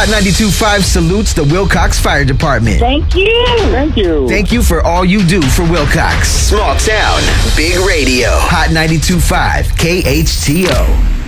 Hot 92.5 salutes the Wilcox Fire Department. Thank you. Thank you. Thank you for all you do for Wilcox. Small town, big radio. Hot 92.5 KHTO.